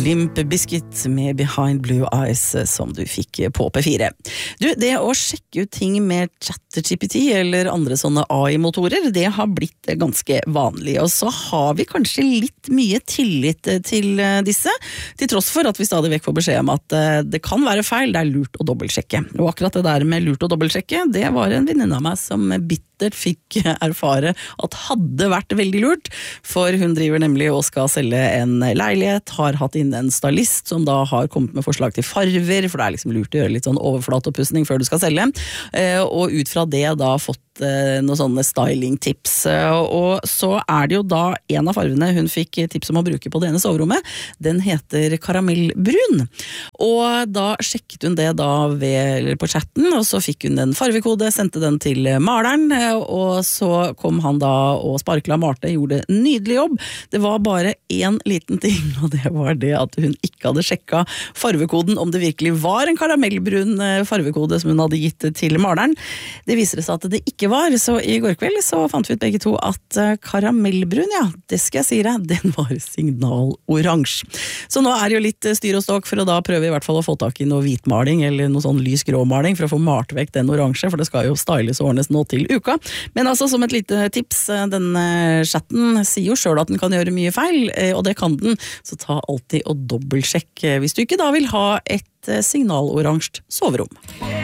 Limp Bizkit med Behind Blue Eyes som du fikk på P4. Du, det å sjekke ut ting med ChatGPT eller andre sånne AI-motorer, det har blitt ganske vanlig, og så har vi kanskje litt mye tillit til disse, til tross for at vi stadig vekk får beskjed om at det kan være feil, det er lurt å dobbeltsjekke. Og akkurat det der med lurt å dobbeltsjekke, det var en venninne av meg som bittert fikk erfare at hadde vært veldig lurt, for hun driver nemlig og skal selge en leilighet, har hatt inn en stylist som da har kommet med forslag til farver, for det er liksom lurt å gjøre litt sånn overflateoppussing før du skal selge, og ut fra det da fått noen sånne styling-tips, og så er det jo da en av farvene hun fikk tips om å bruke på det ene soverommet, den heter karamellbrun, og da sjekket hun det da på chatten, og så fikk hun en farvekode, sendte den til maleren, og så kom han da og sparkla malte, gjorde en nydelig jobb. Det var bare en liten ting, og det var det at hun ikke hadde sjekket farvekoden, om det virkelig var en karamellbrun farvekode som hun hadde gitt til maleren. Det viser seg at det ikke var, så i går kveld så fant vi ut begge to at karamellbrun, ja, det skal jeg si deg, den var signaloransje. Så nå er det jo litt styr og ståk for å da prøve i hvert fall å få tak i noe hvitmaling eller noe sånn lys gråmaling for å få malt vekk den oransje, for det skal jo styles og ordnes nå til uka. Men altså som et lite tips, denne chatten sier jo selv at den kan gjøre mye feil, og det kan den, så ta alltid og dobbeltsjekk hvis du ikke da vil ha et signaloransje soverom.